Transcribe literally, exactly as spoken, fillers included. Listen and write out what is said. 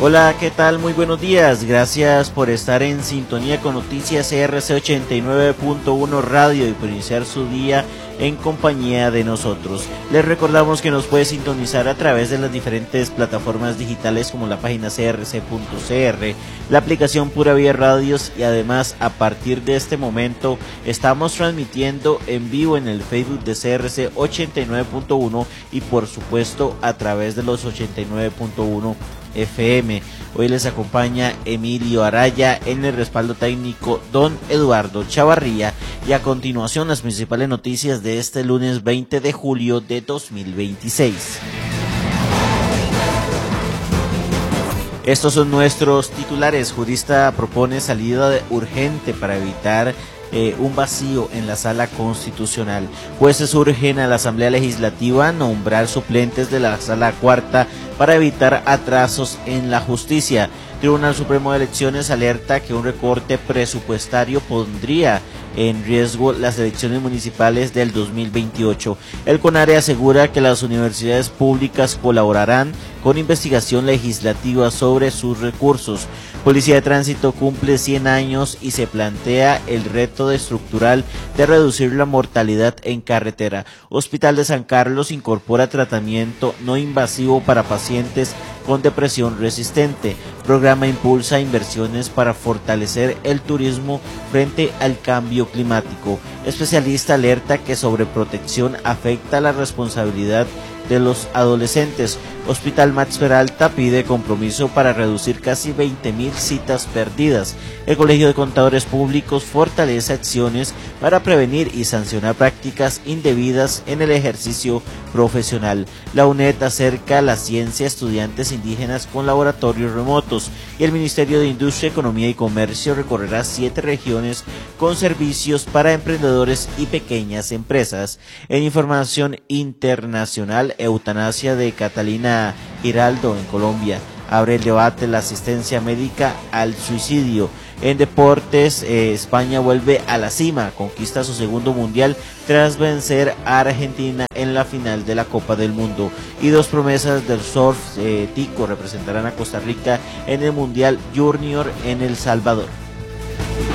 Hola, ¿qué tal? Muy buenos días. Gracias por estar en sintonía con Noticias C R C ochenta y nueve punto uno Radio y por iniciar su día en compañía de nosotros. Les recordamos que nos puede sintonizar a través de las diferentes plataformas digitales como la página c r c punto c r, la aplicación Pura Vida Radios y además a partir de este momento estamos transmitiendo en vivo en el Facebook de C R C ochenta y nueve punto uno y por supuesto a través de los ochenta y nueve punto uno F M. Hoy les acompaña Emilio Araya, en el respaldo técnico don Eduardo Chavarría, y a continuación las principales noticias de este lunes veinte de julio de dos mil veintiséis. Estos son nuestros titulares. Jurista propone salida urgente para evitar Eh, un vacío en la sala constitucional. Jueces urgen a la Asamblea Legislativa a nombrar suplentes de la sala cuarta para evitar atrasos en la justicia. Tribunal Supremo de Elecciones alerta que un recorte presupuestario pondría en riesgo las elecciones municipales del dos mil veintiocho. El CONARE asegura que las universidades públicas colaborarán con investigación legislativa sobre sus recursos. Policía de Tránsito cumple cien años y se plantea el reto estructural de reducir la mortalidad en carretera. Hospital de San Carlos incorpora tratamiento no invasivo para pacientes con depresión resistente. Programa impulsa inversiones para fortalecer el turismo frente al cambio climático. Especialista alerta que sobreprotección afecta la responsabilidad de los adolescentes. Hospital Max Peralta pide compromiso para reducir casi veinte mil citas perdidas. El Colegio de Contadores Públicos fortalece acciones para prevenir y sancionar prácticas indebidas en el ejercicio profesional. La UNED acerca la ciencia a estudiantes indígenas con laboratorios remotos, y el Ministerio de Industria, Economía y Comercio recorrerá siete regiones con servicios para emprendedores y pequeñas empresas. En información internacional, eutanasia de Catalina Giraldo en Colombia. Abre el debate la asistencia médica al suicidio. En deportes, eh, España vuelve a la cima, conquista su segundo mundial tras vencer a Argentina en la final de la Copa del Mundo. Y dos promesas del surf eh, tico representarán a Costa Rica en el Mundial Junior en El Salvador.